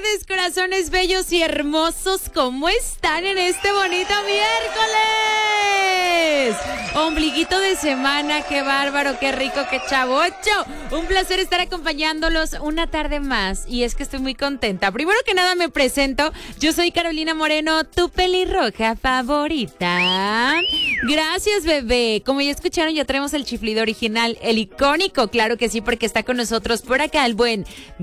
tardes, corazones bellos y hermosos. ¿Cómo están en este bonito miércoles? Ombliguito de semana, qué bárbaro, qué rico, qué chavocho. Un placer estar acompañándolos una tarde más y es que estoy muy contenta. Primero que nada me presento, yo soy Carolina Moreno, tu pelirroja favorita. Gracias, bebé. Como ya escucharon, ya traemos el chiflido original, el icónico, claro que sí, porque está con nosotros por acá el buen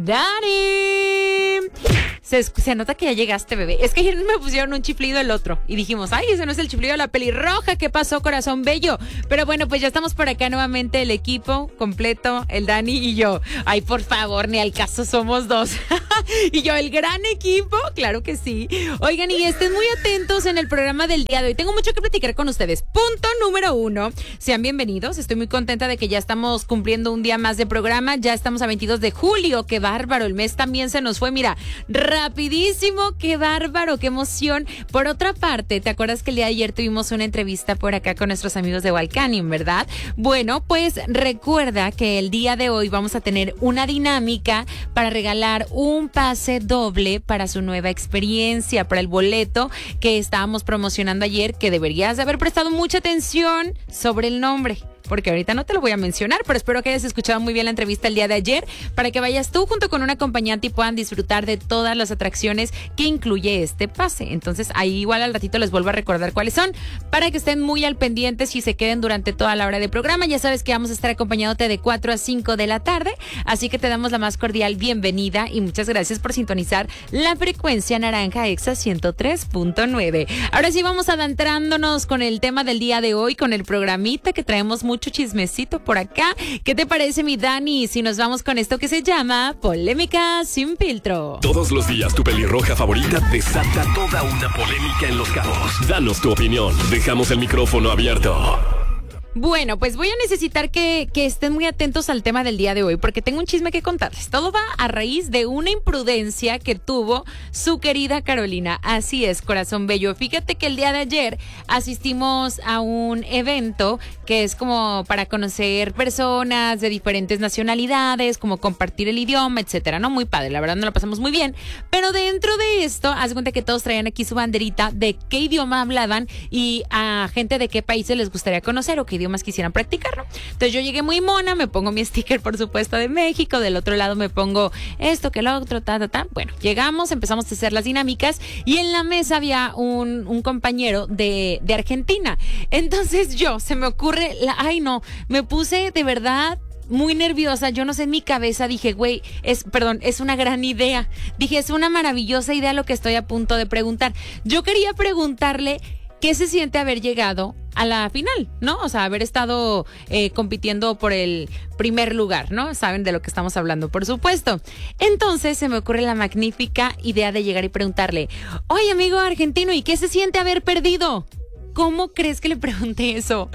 Dani. Se nota que ya llegaste, bebé. Es que ayer me pusieron un chiflido el otro y dijimos, ay, ese no es el chiflido de la pelirroja. ¿Qué pasó, corazón bello? Pero bueno, pues ya estamos por acá nuevamente, el equipo completo, el Dani y yo. Ay, por favor, ni al caso somos dos. Y yo, el gran equipo, claro que sí. Oigan, y estén muy atentos en el programa del día de hoy. Tengo mucho que platicar con ustedes. Punto número 1. Sean bienvenidos. Estoy muy contenta de que ya estamos cumpliendo un día más de programa. Ya estamos a 22 de julio. Qué bárbaro. El mes también se nos fue. Mira, rapidísimo. Qué bárbaro. Qué emoción. Por otra parte, ¿te acuerdas que el día de ayer tuvimos una entrevista por acá con nuestros amigos de Walcanim, verdad? Bueno, pues recuerda que el día de hoy vamos a tener una dinámica para regalar un pase doble para su nueva experiencia, para el boleto que estábamos promocionando ayer, que deberías de haber prestado mucha atención sobre el nombre, porque ahorita no te lo voy a mencionar, pero espero que hayas escuchado muy bien la entrevista el día de ayer para que vayas tú junto con un acompañante y puedan disfrutar de todas las atracciones que incluye este pase. Entonces ahí igual al ratito les vuelvo a recordar cuáles son para que estén muy al pendiente y se queden durante toda la hora de programa. Ya sabes que vamos a estar acompañándote de 4 a 5 de la tarde, así que te damos la más cordial bienvenida y muchas gracias por sintonizar la frecuencia naranja Exa 103.9. Ahora sí vamos adentrándonos con el tema del día de hoy, con el programita que traemos mucho chismecito por acá. ¿Qué te parece, mi Dani, si nos vamos con esto que se llama Polémica sin filtro? Todos los días tu pelirroja favorita desata toda una polémica en Los Cabos. Danos tu opinión. Dejamos el micrófono abierto. Bueno, pues voy a necesitar que estén muy atentos al tema del día de hoy, porque tengo un chisme que contarles. Todo va a raíz de una imprudencia que tuvo su querida Carolina. Así es, corazón bello. Fíjate que el día de ayer asistimos a un evento que es como para conocer personas de diferentes nacionalidades, como compartir el idioma, etcétera, ¿no? Muy padre, la verdad nos la pasamos muy bien. Pero dentro de esto, haz cuenta que todos traían aquí su banderita de qué idioma hablaban y a gente de qué países les gustaría conocer o qué idiomas quisieran practicar, ¿no? Entonces yo llegué muy mona, me pongo mi sticker, por supuesto, de México, del otro lado me pongo esto, que lo otro, ta. Bueno, llegamos, empezamos a hacer las dinámicas y en la mesa había un compañero de Argentina. Entonces se me ocurre, me puse de verdad muy nerviosa, yo no sé, en mi cabeza dije, güey, es una gran idea. Dije, es una maravillosa idea lo que estoy a punto de preguntar. Yo quería preguntarle qué se siente haber llegado a la final, ¿no? O sea, haber estado compitiendo por el primer lugar, ¿no? Saben de lo que estamos hablando, por supuesto. Entonces se me ocurre la magnífica idea de llegar y preguntarle, oye, amigo argentino, ¿y qué se siente haber perdido? ¿Cómo crees que le pregunté eso?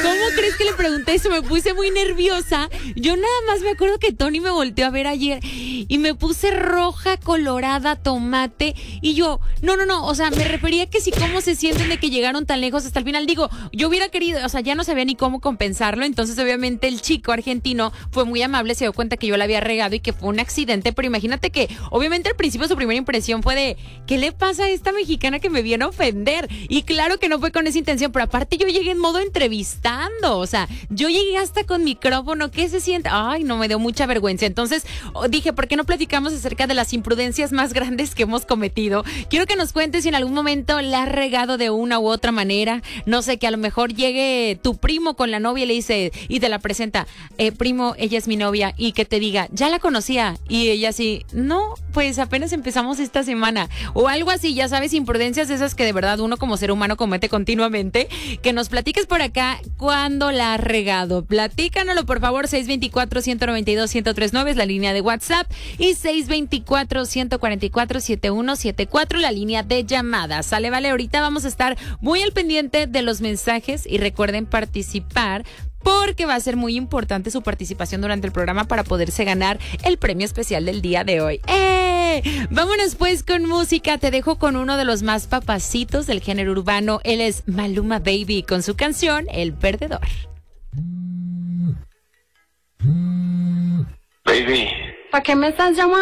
Me puse muy nerviosa. Yo nada más me acuerdo que Tony me volteó a ver ayer y me puse roja, colorada, tomate. Y yo, no. O sea, me refería que si cómo se sienten de que llegaron tan lejos hasta el final. Digo, yo hubiera querido, o sea, ya no sabía ni cómo compensarlo. Entonces, obviamente, el chico argentino fue muy amable, se dio cuenta que yo la había regado y que fue un accidente. Pero imagínate que, obviamente, al principio su primera impresión fue de, ¿qué le pasa a esta mexicana que me viene a ofender? Y claro que no fue con esa intención, pero aparte yo llegué en modo entrevistando, o sea, yo llegué hasta con micrófono. ¿Qué se siente? Ay, no, me dio mucha vergüenza. Entonces dije, ¿por qué no platicamos acerca de las imprudencias más grandes que hemos cometido? Quiero que nos cuentes si en algún momento la has regado de una u otra manera. No sé, que a lo mejor llegue tu primo con la novia y le dice, y te la presenta, primo, ella es mi novia, y que te diga, ya la conocía, y ella así, no, pues apenas empezamos esta semana, o algo así, ya sabes, imprudencias esas que de verdad uno como ser humano comete continuamente. Que nos platiques por acá cuando la has regado. Platícanoslo, por favor. 624-192-1039 es la línea de WhatsApp y 624-144-7174 la línea de llamadas. Sale, vale, ahorita vamos a estar muy al pendiente de los mensajes y recuerden participar, porque va a ser muy importante su participación durante el programa para poderse ganar el premio especial del día de hoy. Vámonos pues con música. Te dejo con uno de los más papacitos del género urbano. Él es Maluma Baby con su canción El Perdedor. Baby, ¿Para qué me estás llamando?